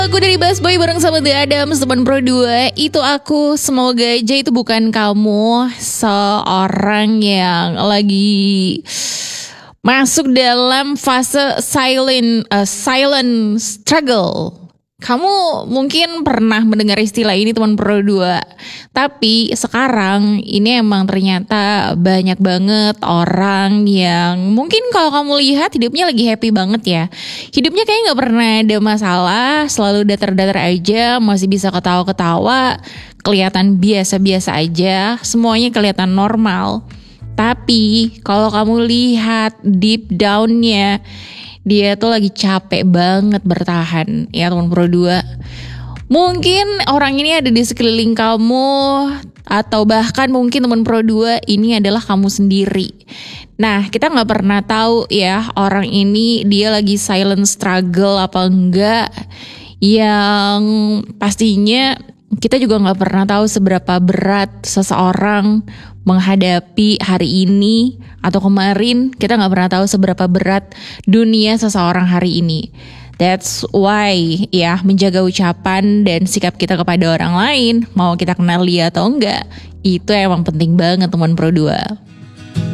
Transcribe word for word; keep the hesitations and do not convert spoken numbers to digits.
Aku dari Bass Boy bareng sama The Adams, teman Pro dua. Itu aku, semoga aja itu bukan kamu, seorang yang lagi masuk dalam fase silent uh, silent struggle. Kamu mungkin pernah mendengar istilah ini, teman Pro dua. Tapi sekarang ini emang ternyata banyak banget orang yang mungkin kalau kamu lihat hidupnya lagi happy banget ya. Hidupnya kayaknya gak pernah ada masalah, selalu datar-datar aja, masih bisa ketawa-ketawa, kelihatan biasa-biasa aja, semuanya kelihatan normal. Tapi kalau kamu lihat deep down-nya, dia tuh lagi capek banget bertahan ya teman Pro dua. Mungkin orang ini ada di sekeliling kamu, atau bahkan mungkin teman Pro dua ini adalah kamu sendiri. Nah, kita gak pernah tahu ya orang ini dia lagi silent struggle apa enggak. Yang pastinya kita juga gak pernah tahu seberapa berat seseorang menghadapi hari ini atau kemarin. Kita gak pernah tahu seberapa berat dunia seseorang hari ini. That's why ya, menjaga ucapan dan sikap kita kepada orang lain, mau kita kenal dia atau enggak, itu emang penting banget teman Pro dua.